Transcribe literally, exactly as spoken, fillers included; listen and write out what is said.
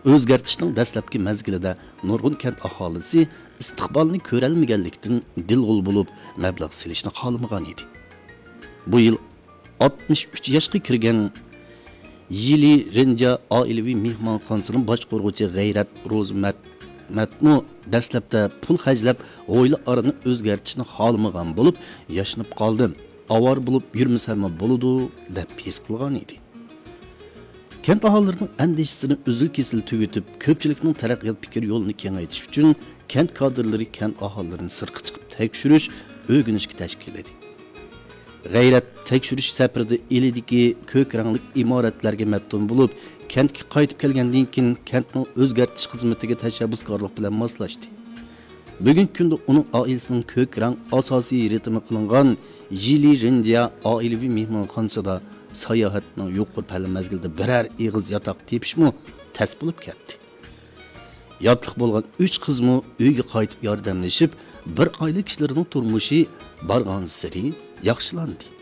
o'zgartishning dastlabki mezgilida nurg'un kent aholisi istiqbolni ko'rolmaganlikdan dilg'ul bo'lib mablag' silishni xohlamagan edi. Bu yil oltmish uch yoshga kirgan Yili Renja oilaviy mehmonxonasining boshqaruvchi G'ayrat Ro'zmat Matmu dastlabda pul xajlab o'yli arini o'zgartishni xohlamagan bo'lib, yashnib qoldim. Avar bo'lib yurmasam bo'ladi deb pes qilgan edi. Kent aholilarining andishisini uzil-kesil tugatib, ko'pchilikning taraqqiyot fikr yo'lini kengaytirish uchun kent kadrlari kent aholilarini sirqi chiqib tekshirish, o'rganishga tashkil etdi. G'ayrat tekshirish safarida elidagi ko'k rangli imoratlarga maftun bo'lib, kentga qaytib kelgandan keyin kentning o'zgartish xizmatiga tashabbuskorlik bilan moslashdi. Bugungi kunda uning oilasining ko'k rang asosiy ritmi qilingan Yili Renja oilaviy mehmonxonasida sayohatning yuqori palla mazgilida birar ig'iz yotoq tepishmi tas bo'lib ketdi. Yotliq bo'lgan uch qizmi uyga qaytib yordamlashib, bir oila kishilarning turmushi bargan sari yaxshilandi.